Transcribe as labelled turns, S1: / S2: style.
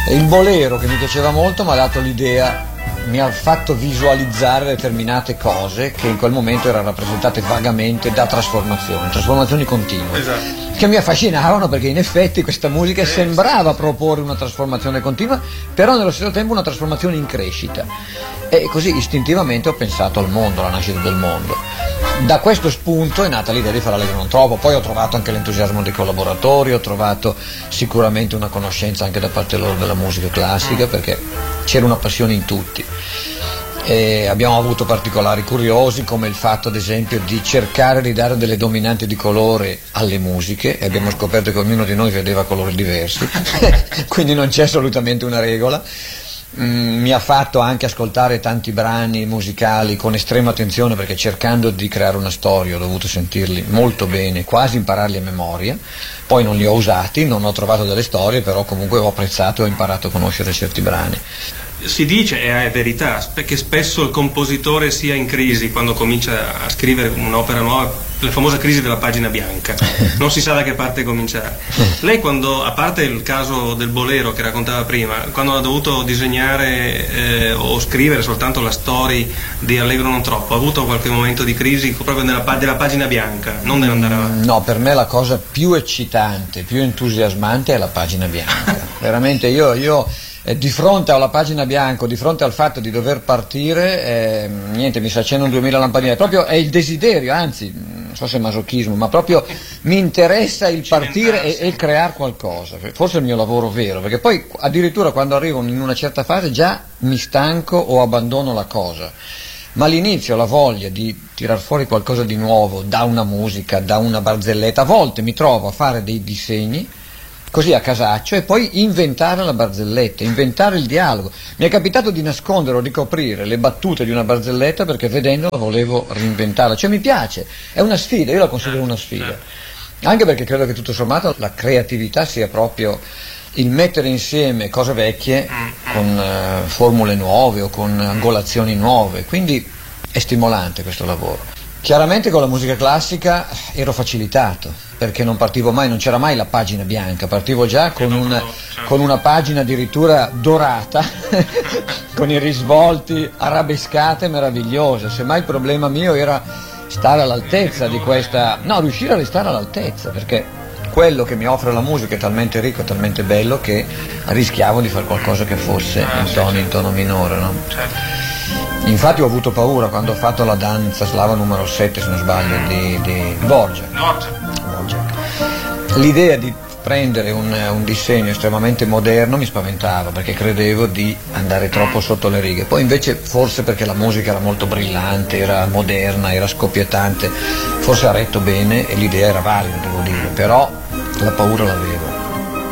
S1: Il bolero, che mi piaceva molto, mi ha dato l'idea, mi ha fatto visualizzare determinate cose che in quel momento erano rappresentate vagamente da trasformazioni continue,
S2: Esatto.
S1: che mi affascinavano, perché in effetti questa musica sembrava proporre una trasformazione continua, però nello stesso tempo una trasformazione in crescita, e così istintivamente ho pensato al mondo, alla nascita del mondo. Da questo spunto è nata l'idea di fare Allegro non troppo, poi ho trovato anche l'entusiasmo dei collaboratori, ho trovato sicuramente una conoscenza anche da parte loro della musica classica, perché c'era una passione in tutti. E abbiamo avuto particolari curiosi, come il fatto ad esempio di cercare di dare delle dominanti di colore alle musiche, e abbiamo scoperto che ognuno di noi vedeva colori diversi quindi non c'è assolutamente una regola. Mi ha fatto anche ascoltare tanti brani musicali con estrema attenzione, perché cercando di creare una storia ho dovuto sentirli molto bene, quasi impararli a memoria. Poi non li ho usati, non ho trovato delle storie, però comunque ho apprezzato e ho imparato a conoscere certi brani.
S2: Si dice, e è verità, che spesso il compositore sia in crisi quando comincia a scrivere un'opera nuova, la famosa crisi della pagina bianca, non si sa da che parte cominciare. Lei, quando, a parte il caso del bolero che raccontava prima, quando ha dovuto disegnare o scrivere soltanto la story di Allegro non troppo, ha avuto qualche momento di crisi proprio della pagina bianca, non dell'andare avanti?
S1: No, per me la cosa più eccitante, più entusiasmante è la pagina bianca. Veramente io di fronte alla pagina bianca, di fronte al fatto di dover partire, niente, mi si accendono 2000 lampadine, proprio è il desiderio, anzi, non so se è masochismo, ma proprio mi interessa il partire e il creare qualcosa. Forse è il mio lavoro vero, perché poi addirittura quando arrivo in una certa fase già mi stanco o abbandono la cosa. Ma all'inizio la voglia di tirar fuori qualcosa di nuovo da una musica, da una barzelletta, a volte mi trovo a fare dei disegni così a casaccio e poi inventare la barzelletta, inventare il dialogo. Mi è capitato di nascondere o ricoprire le battute di una barzelletta perché vedendola volevo reinventarla, cioè mi piace, è una sfida, io la considero una sfida, anche perché credo che tutto sommato la creatività sia proprio il mettere insieme cose vecchie con formule nuove o con angolazioni nuove, quindi è stimolante questo lavoro. Chiaramente con la musica classica ero facilitato, perché non partivo mai, non c'era mai la pagina bianca, partivo già con una pagina addirittura dorata, con i risvolti arabescate meravigliose. Semmai il problema mio era stare all'altezza di questa, no, riuscire a restare all'altezza, perché quello che mi offre la musica è talmente ricco, è talmente bello che rischiavo di fare qualcosa che fosse in tono minore, no? Infatti ho avuto paura quando ho fatto la danza slava numero 7, se non sbaglio, di Dvorak. L'idea di prendere un disegno estremamente moderno mi spaventava, perché credevo di andare troppo sotto le righe. Poi invece, forse perché la musica era molto brillante, era moderna, era scoppiettante, forse ha retto bene e l'idea era valida, devo dire, però la paura l'avevo.